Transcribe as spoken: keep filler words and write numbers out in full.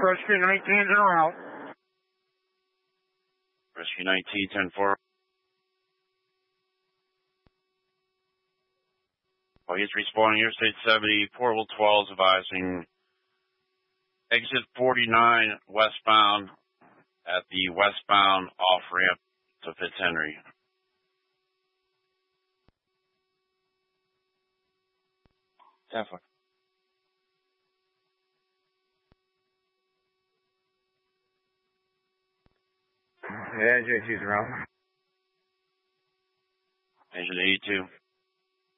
Rescue nineteen, they're out. Rescue nineteen, ten four. Well, he's responding Interstate seventy, Portable twelve is advising exit forty-nine westbound at the westbound off-ramp to Fitzhenry. Definitely. Yeah, J T's around. Engine eighty-two.